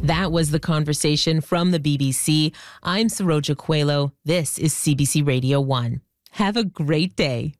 That was the conversation from the BBC. I'm Saroja Coelho. This is CBC Radio 1. Have a great day.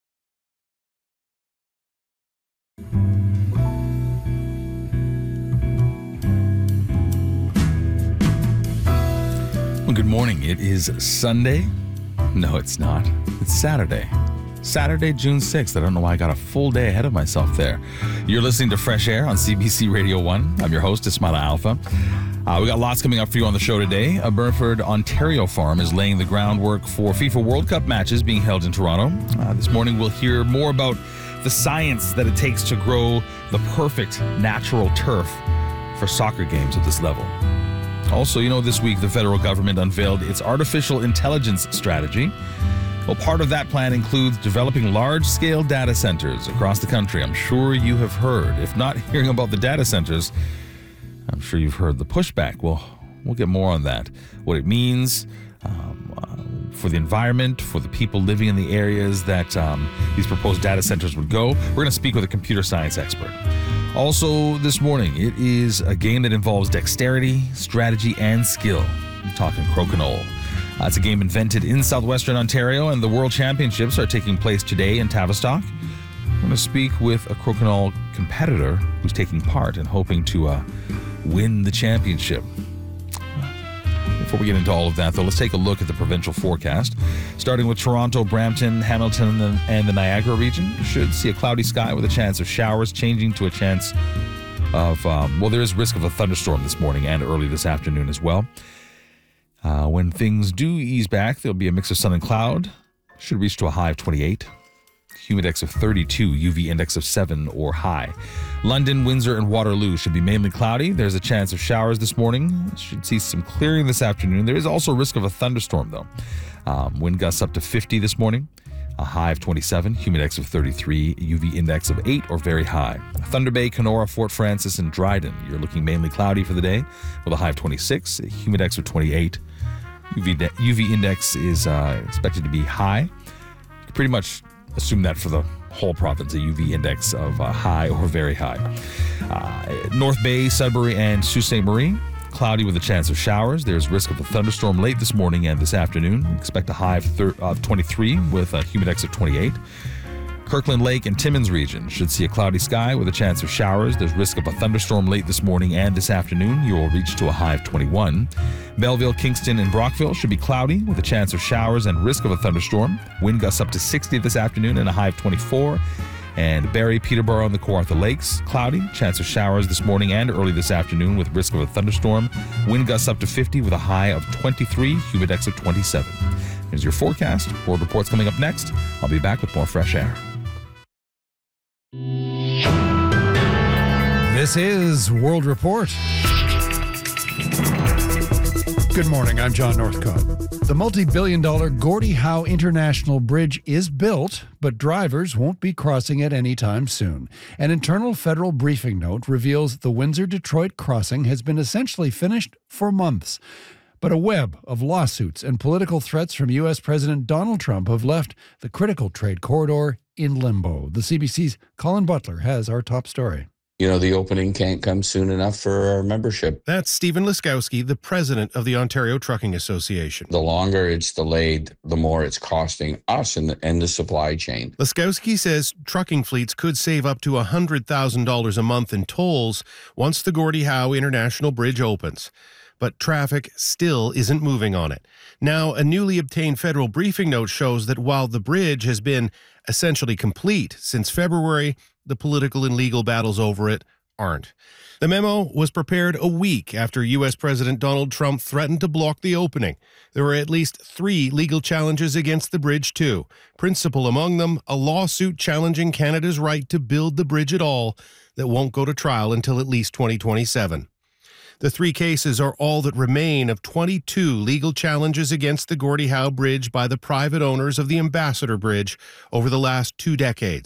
Well, good morning. It is Sunday. No, it's not. It's Saturday. Saturday, June 6th. I don't know why I got a full day ahead of myself there. You're listening to Fresh Air on CBC Radio 1. I'm your host, Ismaila Alfa. We got lots coming up for you on the show today. A Burford, Ontario farm is laying the groundwork for FIFA World Cup matches being held in Toronto. This morning, we'll hear more about the science that it takes to grow the perfect natural turf for soccer games at this level. Also, this week the federal government unveiled its artificial intelligence strategy. Well, part of that plan includes developing large-scale data centers across the country. I'm sure you have heard. If not hearing about the data centers, I'm sure you've heard the pushback. Well, we'll get more on that. What it means for the environment, for the people living in the areas that these proposed data centers would go. We're going to speak with a computer science expert. Also this morning, it is a game that involves dexterity, strategy, and skill. I'm talking crokinole. It's a game invented in southwestern Ontario, and the World Championships are taking place today in Tavistock. I'm going to speak with a crokinole competitor who's taking part and hoping to win the championship. Before we get into all of that, though, let's take a look at the provincial forecast. Starting with Toronto, Brampton, Hamilton, and the Niagara region. You should see a cloudy sky with a chance of showers, changing to a chance of, there is risk of a thunderstorm this morning and early this afternoon as well. When things do ease back, there'll be a mix of sun and cloud. Should reach to a high of 28. Humidex of 32, UV index of 7 or high. London, Windsor, and Waterloo should be mainly cloudy. There's a chance of showers this morning. Should see some clearing this afternoon. There is also risk of a thunderstorm, though. Wind gusts up to 50 this morning. A high of 27, Humidex of 33, UV index of 8 or very high. Thunder Bay, Kenora, Fort Francis, and Dryden. You're looking mainly cloudy for the day with a high of 26, Humidex of 28. UV index is expected to be high. You can pretty much assume that for the whole province, a UV index of high or very high. North Bay, Sudbury, and Sault Ste. Marie, cloudy with a chance of showers. There's risk of a thunderstorm late this morning and this afternoon. Expect a high of 23 with a humidex of 28. Kirkland Lake and Timmins region should see a cloudy sky with a chance of showers. There's risk of a thunderstorm late this morning and this afternoon. You will reach to a high of 21. Belleville, Kingston, and Brockville should be cloudy with a chance of showers and risk of a thunderstorm. Wind gusts up to 60 this afternoon and a high of 24. And Barrie, Peterborough, and the Kawartha Lakes, cloudy. Chance of showers this morning and early this afternoon with risk of a thunderstorm. Wind gusts up to 50 with a high of 23, humidex of 27. Here's your forecast. World Report's coming up next. I'll be back with more Fresh Air. This is World Report. Good morning, I'm John Northcott. The multi-billion-dollar Gordie Howe International Bridge is built, but drivers won't be crossing it anytime soon. An internal federal briefing note reveals the Windsor-Detroit crossing has been essentially finished for months. But a web of lawsuits and political threats from U.S. President Donald Trump have left the critical trade corridor in limbo. The CBC's Colin Butler has our top story. The opening can't come soon enough for our membership. That's Stephen Laskowski, the president of the Ontario Trucking Association. The longer it's delayed, the more it's costing us and the supply chain. Laskowski says trucking fleets could save up to $100,000 a month in tolls once the Gordie Howe International Bridge opens. But traffic still isn't moving on it. Now, a newly obtained federal briefing note shows that while the bridge has been essentially complete since February, the political and legal battles over it aren't. The memo was prepared a week after U.S. President Donald Trump threatened to block the opening. There were at least 3 legal challenges against the bridge, too. Principal among them, a lawsuit challenging Canada's right to build the bridge at all that won't go to trial until at least 2027. The 3 cases are all that remain of 22 legal challenges against the Gordie Howe Bridge by the private owners of the Ambassador Bridge over the last 2 decades.